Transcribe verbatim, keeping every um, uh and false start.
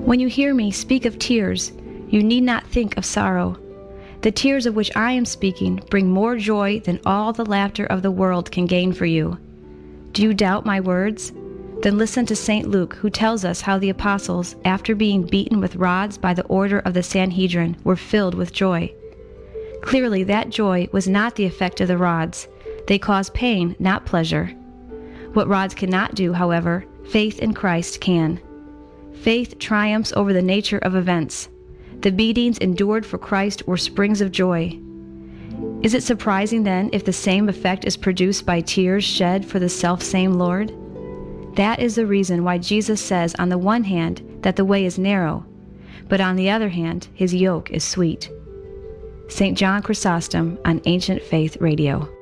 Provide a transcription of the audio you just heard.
When you hear me speak of tears, you need not think of sorrow. The tears of which I am speaking bring more joy than all the laughter of the world can gain for you. Do you doubt my words? Then listen to Saint Luke, who tells us how the apostles, after being beaten with rods by the order of the Sanhedrin, were filled with joy. Clearly, that joy was not the effect of the rods. They caused pain, not pleasure. What rods cannot do, however, faith in Christ can. Faith triumphs over the nature of events. The beatings endured for Christ were springs of joy. Is it surprising, then, if the same effect is produced by tears shed for the selfsame Lord? That is the reason why Jesus says on the one hand that the way is narrow, but on the other hand, his yoke is sweet. Saint John Chrysostom on Ancient Faith Radio.